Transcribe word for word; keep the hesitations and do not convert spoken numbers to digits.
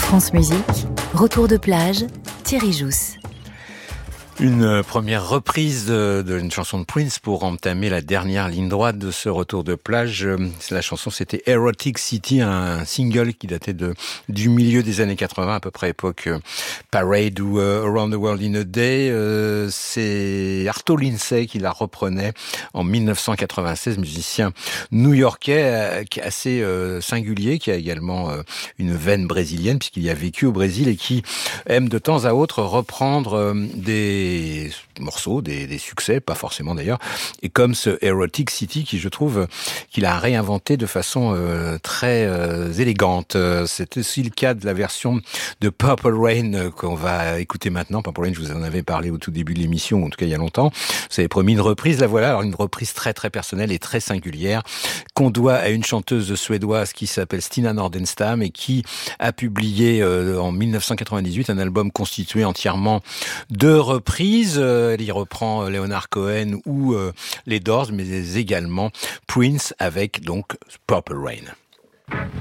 France Musique, retour de plage, Thierry Jousse. Une première reprise d'une chanson de Prince pour entamer la dernière ligne droite de ce retour de plage. La chanson, c'était Erotic City, un single qui datait de, du milieu des années quatre-vingts, à peu près époque Parade ou uh, Around the World in a Day. Euh, c'est Arto Lindsay qui la reprenait en dix-neuf cent quatre-vingt-seize, musicien new-yorkais euh, qui est assez euh, singulier, qui a également euh, une veine brésilienne puisqu'il y a vécu au Brésil et qui aime de temps à autre reprendre euh, des des morceaux, des, des succès, pas forcément d'ailleurs, et comme ce Erotic City qui, je trouve, qu'il a réinventé de façon euh, très euh, élégante. C'est aussi le cas de la version de Purple Rain euh, qu'on va écouter maintenant. Purple Rain, je vous en avais parlé au tout début de l'émission, en tout cas il y a longtemps. Vous avez promis une reprise, la voilà. Alors une reprise très très personnelle et très singulière qu'on doit à une chanteuse suédoise qui s'appelle Stina Nordenstam et qui a publié euh, en dix-neuf cent quatre-vingt-dix-huit un album constitué entièrement de reprises. Elle y reprend Leonard Cohen ou euh, les Doors, mais également Prince avec donc Purple Rain.